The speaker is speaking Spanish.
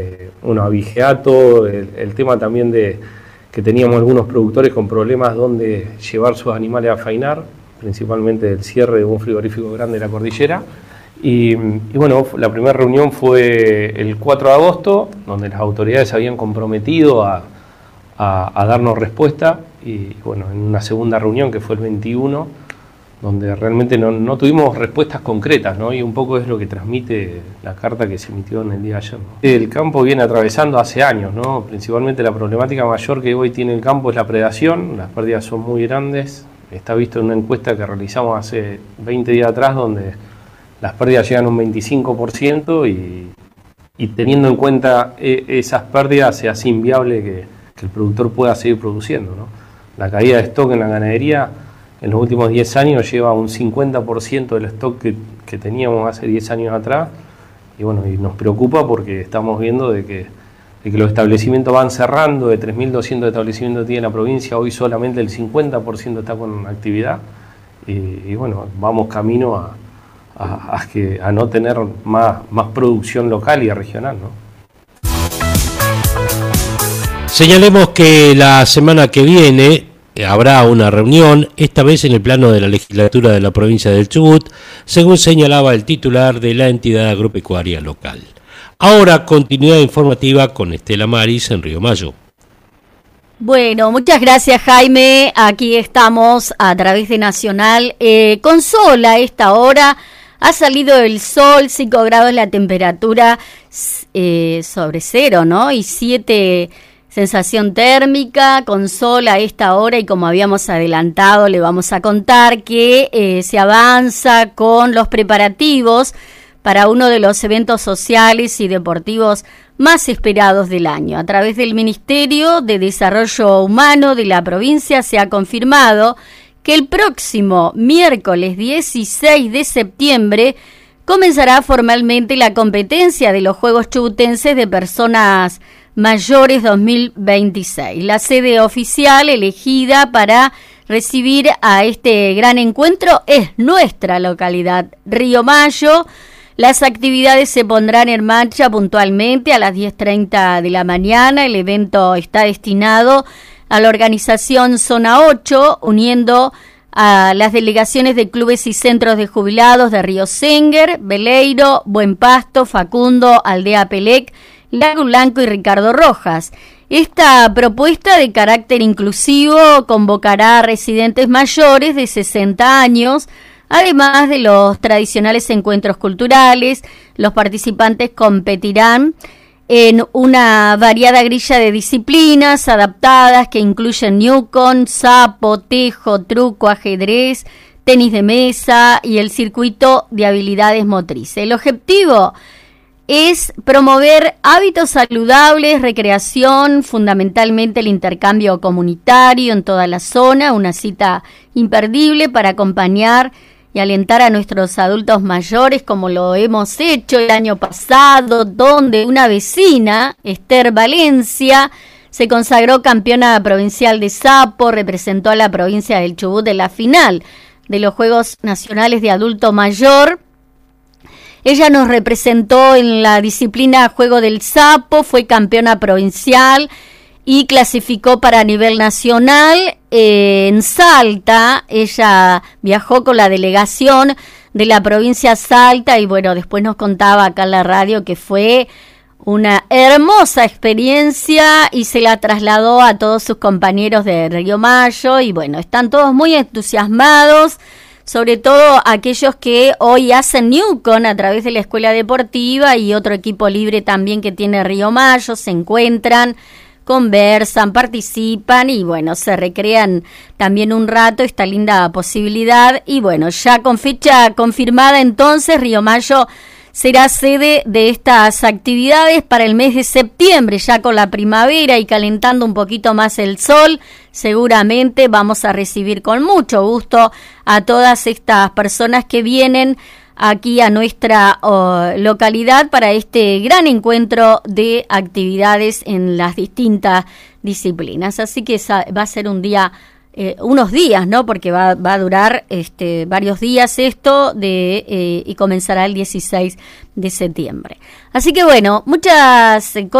abigeato, el tema también de que teníamos algunos productores con problemas donde llevar sus animales a fainar, principalmente el cierre de un frigorífico grande de la cordillera. Y bueno, la primera reunión fue el 4 de agosto, donde las autoridades se habían comprometido a darnos respuesta, y bueno, en una segunda reunión que fue el 21, donde realmente no tuvimos respuestas concretas, ¿no? Y un poco es lo que transmite la carta que se emitió en el día de ayer, ¿no? El campo viene atravesando hace años, ¿no? Principalmente la problemática mayor que hoy tiene el campo es la predación, las pérdidas son muy grandes. Está visto en una encuesta que realizamos hace 20 días atrás, donde las pérdidas llegan a un 25%, y teniendo en cuenta esas pérdidas se hace inviable que el productor pueda seguir produciendo, ¿no? La caída de stock en la ganadería en los últimos 10 años lleva un 50% del stock que teníamos hace 10 años atrás, y bueno, y nos preocupa porque estamos viendo de que los establecimientos van cerrando. De 3.200 establecimientos que tiene la provincia, hoy solamente el 50% está con actividad, y bueno, vamos camino a no tener más producción local y regional, ¿no? Señalemos que la semana que viene habrá una reunión, esta vez en el plano de la legislatura de la provincia del Chubut, según señalaba el titular de la entidad agropecuaria local. Ahora, continuidad informativa con Estela Maris en Río Mayo. Bueno, muchas gracias, Jaime. Aquí estamos a través de Nacional. Con sol a esta hora, ha salido el sol, 5 grados la temperatura, sobre cero, ¿no? Y 7 sensación térmica, con sol a esta hora, y como habíamos adelantado, le vamos a contar que se avanza con los preparativos para uno de los eventos sociales y deportivos más esperados del año. A través del Ministerio de Desarrollo Humano de la provincia se ha confirmado que el próximo miércoles 16 de septiembre comenzará formalmente la competencia de los Juegos Chubutenses de Personas Mayores 2026. La sede oficial elegida para recibir a este gran encuentro es nuestra localidad, Río Mayo. Las actividades se pondrán en marcha puntualmente a las 10:30 de la mañana. El evento está destinado a la organización Zona 8, uniendo a las delegaciones de clubes y centros de jubilados de Río Senguer, Beleiro, Buen Pasto, Facundo, Aldea Pelec, Lago Blanco y Ricardo Rojas. Esta propuesta de carácter inclusivo convocará a residentes mayores de 60 años, además de los tradicionales encuentros culturales. Los participantes competirán en una variada grilla de disciplinas adaptadas que incluyen newcon, sapo, tejo, truco, ajedrez, tenis de mesa y el circuito de habilidades motrices. El objetivo es promover hábitos saludables, recreación, fundamentalmente el intercambio comunitario en toda la zona, una cita imperdible para acompañar y alentar a nuestros adultos mayores, como lo hemos hecho el año pasado, donde una vecina, Esther Valencia, se consagró campeona provincial de sapo, representó a la provincia del Chubut en la final de los Juegos Nacionales de Adulto Mayor. Ella nos representó en la disciplina Juego del Sapo, fue campeona provincial y clasificó para nivel nacional. En Salta, ella viajó con la delegación de la provincia Salta, y bueno, después nos contaba acá en la radio que fue una hermosa experiencia y se la trasladó a todos sus compañeros de Río Mayo, y bueno, están todos muy entusiasmados, sobre todo aquellos que hoy hacen newcon a través de la escuela deportiva y otro equipo libre también que tiene Río Mayo. Se encuentran, conversan, participan y bueno, se recrean también un rato, esta linda posibilidad. Y bueno, ya con fecha confirmada, entonces Río Mayo será sede de estas actividades para el mes de septiembre, ya con la primavera y calentando un poquito más el sol. Seguramente vamos a recibir con mucho gusto a todas estas personas que vienen aquí a nuestra localidad para este gran encuentro de actividades en las distintas disciplinas. Así que va a ser un día unos días, ¿no? Porque va a durar varios días esto y comenzará el 16 de septiembre. Así que bueno, muchas